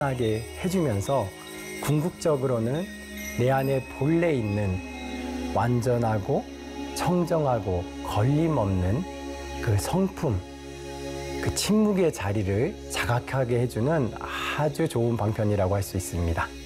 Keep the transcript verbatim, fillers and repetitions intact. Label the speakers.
Speaker 1: 하게 해주면서 궁극적으로는 내 안에 본래 있는 완전하고 청정하고 걸림없는 그 성품, 그 침묵의 자리를 자각하게 해주는 아주 좋은 방편이라고 할 수 있습니다.